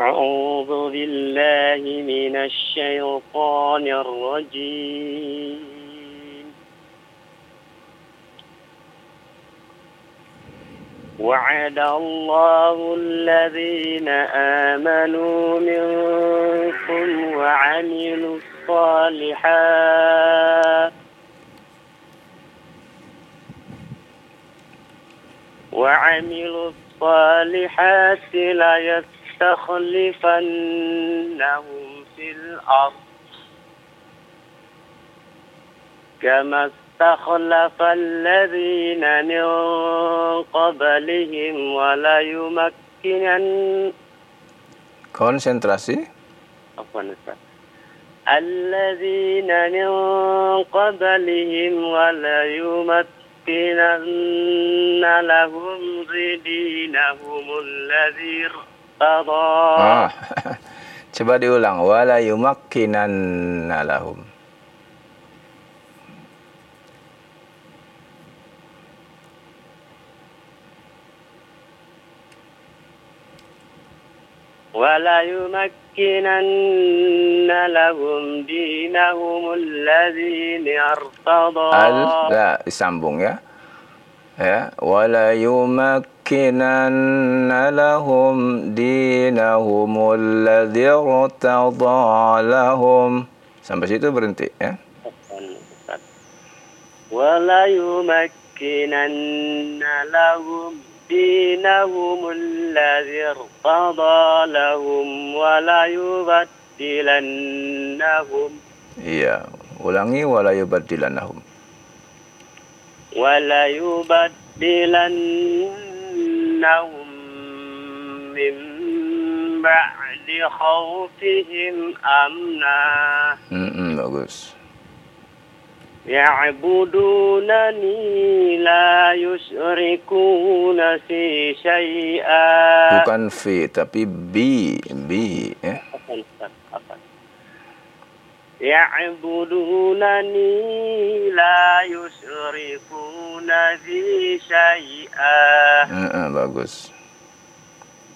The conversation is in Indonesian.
أعوذ بالله من الشيطان الرجيم. وعد الله الذين آمنوا منكم وعملوا الصالحات ليستخلفنهم في الأرض كما استخلف الذين من قبلهم konsentrasi. الذين من قبلهم وليمكنن لهم دينهم الذي ارتضى. Coba diulang. Wala yumakkinanna lahum. ولا يمكنن لهم دينهم الذي ارتضى. La disambung ya. Ya, wala yumakkinanna lahum dinahum alladzi irtadha lahum. Sampai situ berhenti ya. Wala yumakkinanna lahum dinahum alladzi irtadha lahum wala yubaddilannahum. Iya, ulangi wala yubaddilannahum. ولا يبدلنهم من بعد خوفهم أمنا. Bagus. يعبدونني لا يشركون في شيئا. Bukan fi tapi bi ya. يعبدونني لا يشركون بي شيئا. Bagus.